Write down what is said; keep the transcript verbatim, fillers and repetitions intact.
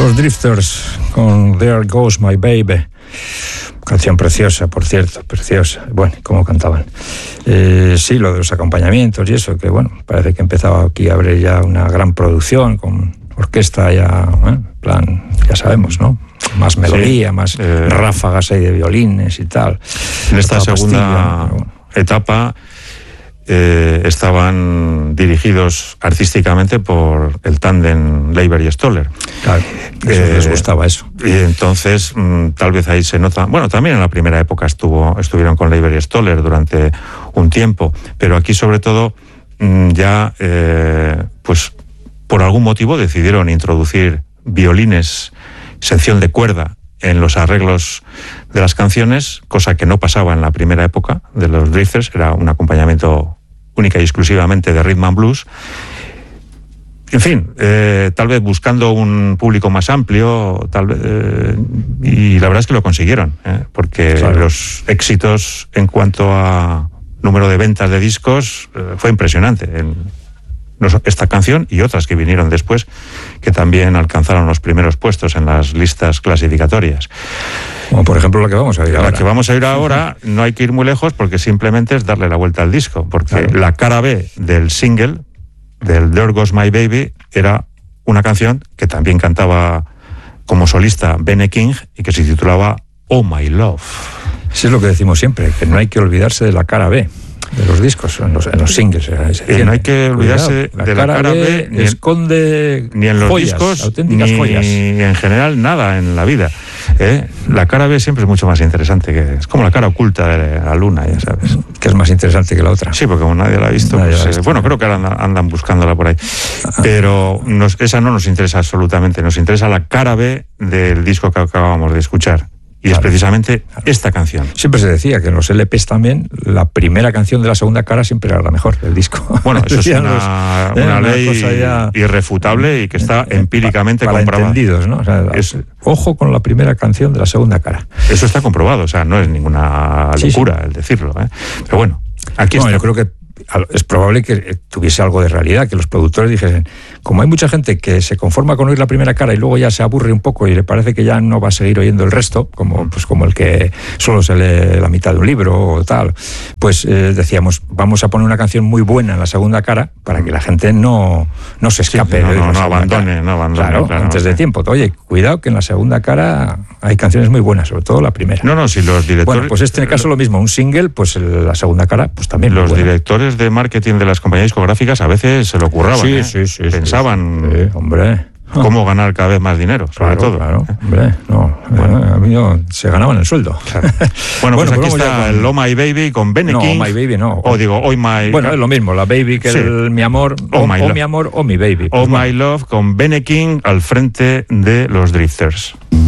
Los Drifters con There Goes My Baby. Canción preciosa, por cierto, preciosa. Bueno, cómo cantaban. Eh, sí, lo de los acompañamientos y eso, que bueno, parece que empezaba aquí a haber ya una gran producción con orquesta ya, bueno, en plan, ya sabemos, ¿no? Más melodía, sí, más eh, ráfagas ahí de violines y tal. En esta segunda pastilla, bueno. etapa eh, estaban dirigidos artísticamente por el tándem Leiber y Stoller. Claro, eso eh, les gustaba eso. Y entonces, mmm, tal vez ahí se nota... Bueno, también en la primera época estuvo estuvieron con Leiber y Stoller durante un tiempo, pero aquí sobre todo mmm, ya, eh, pues por algún motivo decidieron introducir violines, sección de cuerda en los arreglos de las canciones, cosa que no pasaba en la primera época de los Drifters. Era un acompañamiento única y exclusivamente de rhythm and blues. En fin, eh, tal vez buscando un público más amplio, tal vez, eh, y la verdad es que lo consiguieron, eh, porque claro, los éxitos en cuanto a número de ventas de discos eh, fue impresionante. En, esta canción y otras que vinieron después, que también alcanzaron los primeros puestos en las listas clasificatorias. Como por ejemplo la que vamos a ir ahora. La que vamos a ir ahora no hay que ir muy lejos porque simplemente es darle la vuelta al disco, porque claro, la cara B del single, del There Goes My Baby, era una canción que también cantaba como solista Benny King y que se titulaba Oh My Love. Eso es lo que decimos siempre, que no hay que olvidarse de la cara B de los discos, en los, en los singles. Eh, no hay que olvidarse Cuidado, de la la cara B, B esconde ni en los joyas, discos, auténticas ni joyas. en general nada en la vida. ¿eh? La cara B siempre es mucho más interesante, que es como la cara oculta de la luna, ya sabes. Que es más interesante que la otra. Sí, porque como nadie la ha visto, pues, la ha visto eh, bueno, creo que ahora andan, andan buscándola por ahí. Pero nos, esa no nos interesa absolutamente, nos interesa la cara B del disco que acabamos de escuchar. Y claro, es precisamente esta canción. Siempre se decía que en los L Pes también la primera canción de la segunda cara siempre era la mejor del disco. Bueno, eso es una, los, una eh, ley una ya irrefutable y que está eh, empíricamente para, para comprobada. Entendidos, ¿no? O sea, es, ojo con la primera canción de la segunda cara. Eso está comprobado, o sea, no es ninguna locura, sí, sí, el decirlo. ¿eh? Pero bueno, aquí no, está. Yo creo que es probable que tuviese algo de realidad, que los productores dijesen, como hay mucha gente que se conforma con oír la primera cara y luego ya se aburre un poco y le parece que ya no va a seguir oyendo el resto, como, pues como el que solo se lee la mitad de un libro o tal, pues eh, decíamos, vamos a poner una canción muy buena en la segunda cara para que la gente no, no se escape. Sí, no, de no, la no abandone, no abandone. Claro, claro, antes sí. de tiempo. Oye, cuidado que en la segunda cara hay canciones muy buenas, sobre todo la primera. No, no, si los directores... Bueno, pues este caso lo mismo, un single, pues la segunda cara, pues también los buena. Directores de marketing de las compañías discográficas a veces se lo curraban, sí, ¿eh? sí, sí, pensaban sí, sí, hombre, cómo ganar cada vez más dinero, sobre claro, todo. Claro, hombre, no, bueno, a mí no, se ganaban el sueldo. Claro. Bueno, pues bueno, aquí está con... el Oh My Baby con Benny no, King. Oh My Baby no. O digo, Oh My... Bueno, es lo mismo, la Baby que sí, el Mi Amor, Oh, oh, my, oh mi Amor, Oh Mi Baby. Pues oh bueno. My Love con Benny King al frente de los Drifters.